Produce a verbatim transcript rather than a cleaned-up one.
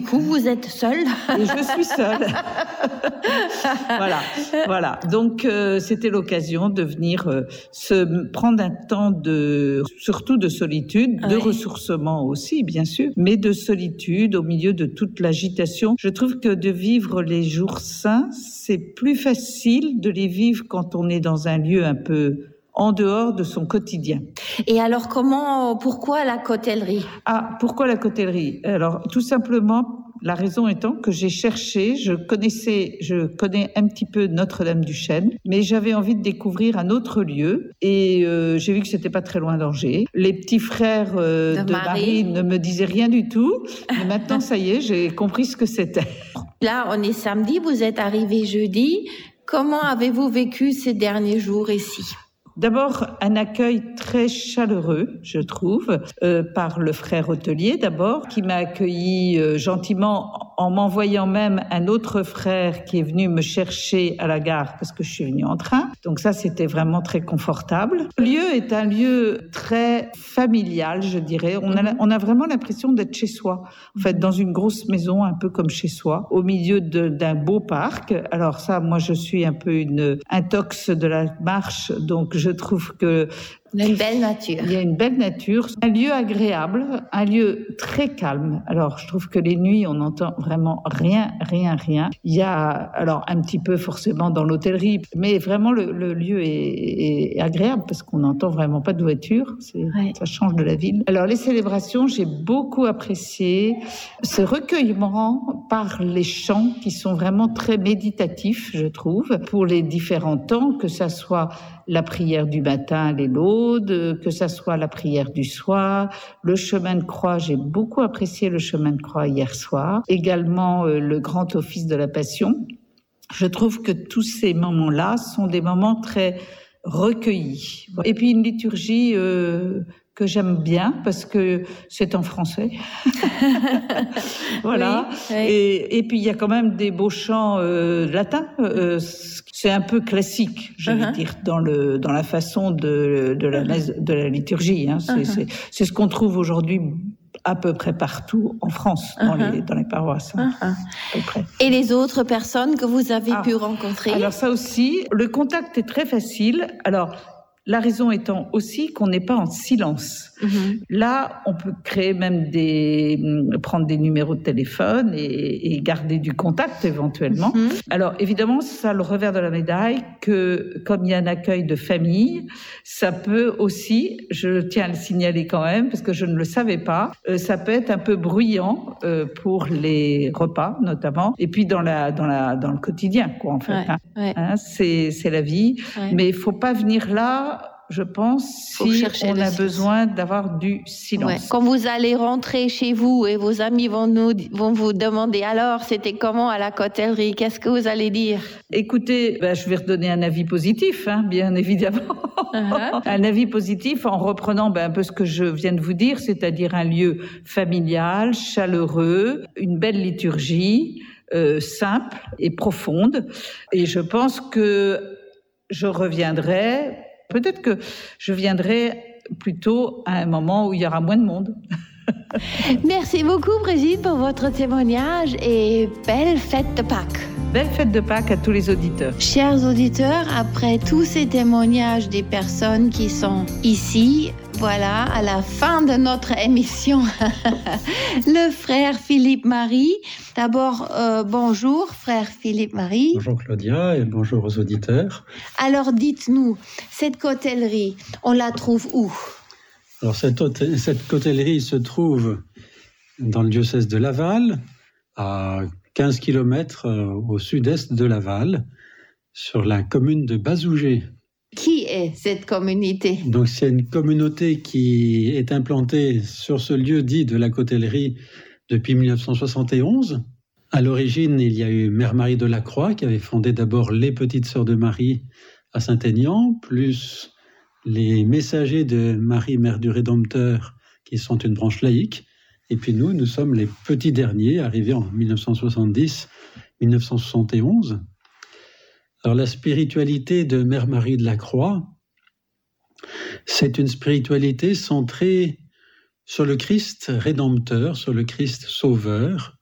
coup, vous êtes seule. Et je suis seule. Voilà, voilà. Donc, euh, c'était l'occasion de venir euh, se prendre un temps de, surtout de solitude, de Oui. ressourcement aussi, bien sûr, mais de solitude au milieu de toute l'agitation. Je trouve que de vivre les jours saints, c'est plus facile de les vivre quand on est dans un lieu un peu en dehors de son quotidien. Et alors, comment, pourquoi la cotellerie? Ah, pourquoi la cotellerie? Alors, tout simplement, la raison étant que j'ai cherché, je connaissais, je connais un petit peu Notre-Dame-du-Chêne, mais j'avais envie de découvrir un autre lieu et euh, j'ai vu que c'était pas très loin d'Angers. Les petits frères euh, de, de Marie. Marie ne me disaient rien du tout, mais maintenant, ça y est, j'ai compris ce que c'était. Là, on est samedi, vous êtes arrivé jeudi. Comment avez-vous vécu ces derniers jours ici? D'abord, un accueil très chaleureux, je trouve, euh, par le frère hôtelier d'abord, qui m'a accueilli euh, gentiment en m'envoyant même un autre frère qui est venu me chercher à la gare parce que je suis venue en train. Donc ça, c'était vraiment très confortable. Le lieu est un lieu très familial, je dirais. On a, on a vraiment l'impression d'être chez soi. En fait, dans une grosse maison, un peu comme chez soi, au milieu de, d'un beau parc. Alors ça, moi, je suis un peu une intox de la marche, donc je Je trouve que il y a une belle nature. Il y a une belle nature, un lieu agréable, un lieu très calme. Alors, je trouve que les nuits, on n'entend vraiment rien, rien, rien. Il y a, alors, un petit peu forcément dans l'hôtellerie, mais vraiment le, le lieu est, est agréable parce qu'on n'entend vraiment pas de voiture. C'est, ouais. Ça change de la ville. Alors, les célébrations, j'ai beaucoup apprécié ce recueillement par les chants qui sont vraiment très méditatifs, je trouve, pour les différents temps, que ça soit la prière du matin, les laudes, que ça soit la prière du soir, le chemin de croix. J'ai beaucoup apprécié le chemin de croix hier soir. Également euh, le grand office de la Passion. Je trouve que tous ces moments-là sont des moments très recueillis. Et puis une liturgie euh, que j'aime bien parce que c'est en français. Voilà. Oui, oui. Et, et puis il y a quand même des beaux chants euh, latins. Euh, c'est un peu classique, je vais uh-huh. dire, dans le dans la façon de de la de la liturgie. Hein. C'est, uh-huh. c'est c'est ce qu'on trouve aujourd'hui à peu près partout en France, dans uh-huh. les dans les paroisses. Hein, uh-huh. à peu près. Et les autres personnes que vous avez ah. pu rencontrer? Alors ça aussi, le contact est très facile. Alors la raison étant aussi qu'on n'est pas en silence. Mmh. Là, on peut créer même des, prendre des numéros de téléphone et, et garder du contact éventuellement. Mmh. Alors évidemment, ça a le revers de la médaille que comme il y a un accueil de famille, ça peut aussi, je tiens à le signaler quand même parce que je ne le savais pas, euh, ça peut être un peu bruyant euh, pour les repas notamment et puis dans la dans la dans le quotidien quoi en fait. Ouais, hein. Ouais. Hein, c'est c'est la vie, ouais. Mais il faut pas venir là. Je pense, si on a silence. Besoin d'avoir du silence. Ouais. Quand vous allez rentrer chez vous et vos amis vont, nous, vont vous demander alors, c'était comment à la cotellerie? Qu'est-ce que vous allez dire? Écoutez, ben, je vais redonner un avis positif, hein, bien évidemment. Uh-huh. Un avis positif en reprenant ben, un peu ce que je viens de vous dire, c'est-à-dire un lieu familial, chaleureux, une belle liturgie, euh, simple et profonde. Et je pense que je reviendrai... Peut-être que je viendrai plutôt à un moment où il y aura moins de monde. Merci beaucoup, Brigitte, pour votre témoignage et belle fête de Pâques. Belle fête de Pâques à tous les auditeurs. Chers auditeurs, après tous ces témoignages des personnes qui sont ici, voilà, à la fin de notre émission, le frère Philippe Marie. D'abord, euh, bonjour, frère Philippe Marie. Bonjour Claudia et bonjour aux auditeurs. Alors, dites-nous, cette cotellerie, on la trouve où? Alors, cette, hôtel, cette cotellerie se trouve dans le diocèse de Laval, à quinze kilomètres au sud-est de Laval, sur la commune de Bazougers. Qui est cette communauté? Donc, c'est une communauté qui est implantée sur ce lieu dit de la cotellerie depuis dix-neuf cent soixante et onze. À l'origine, il y a eu Mère Marie de la Croix qui avait fondé d'abord les Petites Sœurs de Marie à Saint-Aignan, plus les Messagers de Marie, Mère du Rédempteur, qui sont une branche laïque. Et puis nous, nous sommes les petits derniers, arrivés en dix-neuf cent soixante-dix dix-neuf cent soixante et onze. Alors la spiritualité de Mère Marie de la Croix, c'est une spiritualité centrée sur le Christ rédempteur, sur le Christ sauveur,